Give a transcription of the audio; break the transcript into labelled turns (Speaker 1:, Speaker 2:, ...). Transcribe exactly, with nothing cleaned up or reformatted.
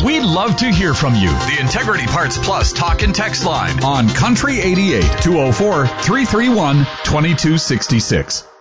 Speaker 1: We'd love to hear from you.
Speaker 2: The Integrity Parts Plus talk and text line
Speaker 1: on Country eighty-eight, two oh four, three three one, two two six six.